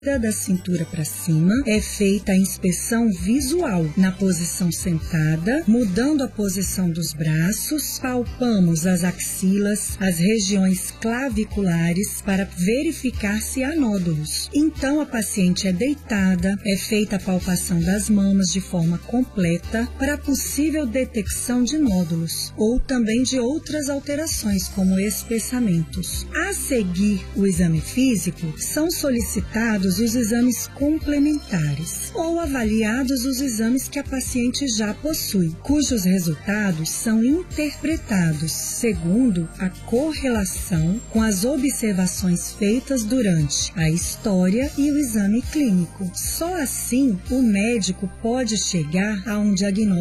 Da cintura para cima, é feita a inspeção visual na posição sentada, mudando a posição dos braços, palpamos as axilas, as regiões claviculares para verificar se há nódulos. Então a paciente é deitada, é feita a palpação das mamas de forma completa para possível detecção de nódulos ou também de outras alterações como espessamentos. A seguir o exame físico, são solicitados os exames complementares ou avaliados os exames que a paciente já possui, cujos resultados são interpretados segundo a correlação com as observações feitas durante a história e o exame clínico. Só assim o médico pode chegar a um diagnóstico